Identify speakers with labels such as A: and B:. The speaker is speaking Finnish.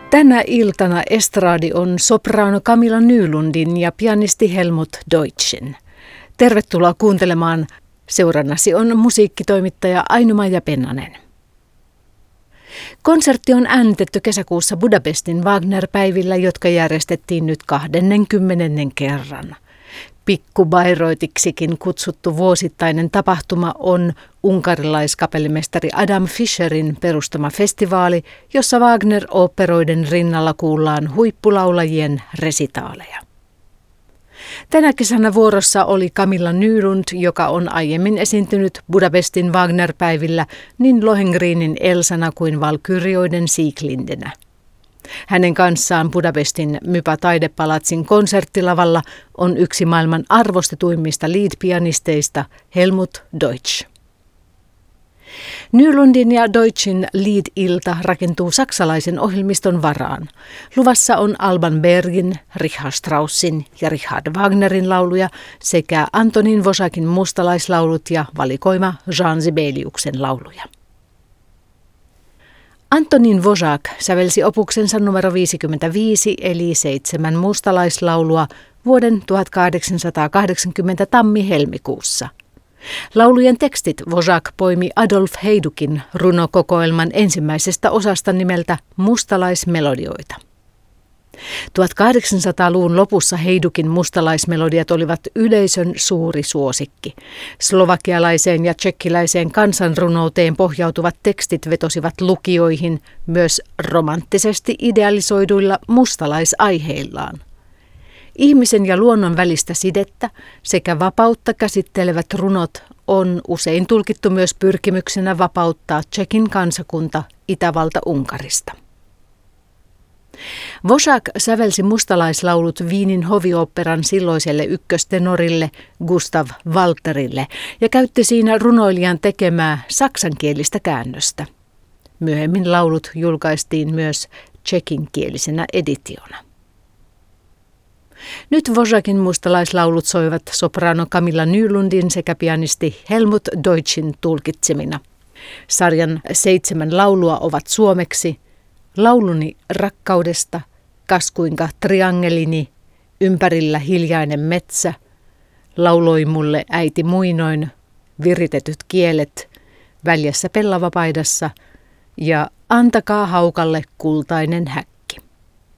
A: Tänä iltana estradi on sopraano Camilla Nylundin ja pianisti Helmut Deutschin. Tervetuloa kuuntelemaan. Seurannasi on musiikkitoimittaja Aino-Maija Pennanen. Konsertti on äänitetty kesäkuussa Budapestin Wagner-päivillä, jotka järjestettiin nyt 20. kerran. Pikku-Bayreuthiksikin kutsuttu vuosittainen tapahtuma on unkarilaiskapellimestari Adam Fischerin perustama festivaali, jossa Wagner-oopperoiden rinnalla kuullaan huippulaulajien resitaaleja. Tänä kesänä vuorossa oli Camilla Nylund, joka on aiemmin esiintynyt Budapestin Wagner-päivillä niin Lohengrinin Elsana kuin Valkyrioiden Sieglindenä. Hänen kanssaan Budapestin Mypa-taidepalatsin konserttilavalla on yksi maailman arvostetuimmista lead-pianisteista, Helmut Deutsch. Nylundin ja Deutschin lead-ilta rakentuu saksalaisen ohjelmiston varaan. Luvassa on Alban Bergin, Richard Straussin ja Richard Wagnerin lauluja sekä Antonin Dvořákin mustalaislaulut ja valikoima Jean Sibeliuksen lauluja. Antonin Dvořák sävelsi opuksensa numero 55 eli 7 mustalaislaulua vuoden 1880 tammi-helmikuussa. Laulujen tekstit Dvořák poimi Adolf Heidukin runokokoelman ensimmäisestä osasta nimeltä Mustalaismelodioita. 1800-luvun lopussa Heidukin mustalaismelodiat olivat yleisön suuri suosikki. Slovakialaiseen ja tšekkiläiseen kansanrunouteen pohjautuvat tekstit vetosivat lukijoihin myös romanttisesti idealisoiduilla mustalaisaiheillaan. Ihmisen ja luonnon välistä sidettä sekä vapautta käsittelevät runot on usein tulkittu myös pyrkimyksenä vapauttaa Tšekin kansakunta Itävalta Unkarista. Dvořák sävelsi mustalaislaulut Wienin hovioopperan silloiselle ykköstenorille Gustav Walterille ja käytti siinä runoilijan tekemää saksankielistä käännöstä. Myöhemmin laulut julkaistiin myös tšekinkielisenä editiona. Nyt Dvořákin mustalaislaulut soivat sopraano Camilla Nylundin sekä pianisti Helmut Deutschin tulkitsemina. Sarjan 7 laulua ovat suomeksi Lauluni rakkaudesta, Kas kuinka triangelini, Ympärillä hiljainen metsä, Lauloi mulle äiti muinoin, Viritetyt kielet, Väljässä pellavapaidassa ja Antakaa haukalle kultainen häkki.